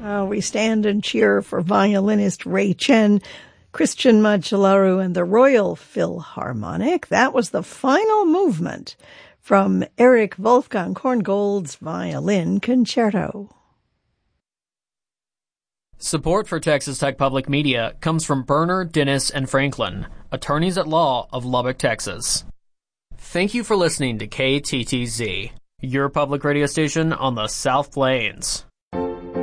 We stand and cheer for violinist Ray Chen, Christian Macellaro, and the Royal Philharmonic. That was the final movement from Erich Wolfgang Korngold's Violin Concerto. Support for Texas Tech Public Media comes from Berner, Dennis, and Franklin, attorneys at law of Lubbock, Texas. Thank you for listening to KTTZ, your public radio station on the South Plains.